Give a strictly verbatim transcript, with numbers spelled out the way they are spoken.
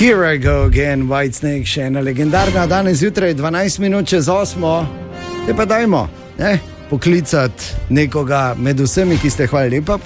Here I go again, Whitesnake, še ena legendarna, danes zjutraj dvanajst minut čez osmo. Te pa dajmo, ne, poklicati nekoga med vsemi, ki ste, hvala lepa,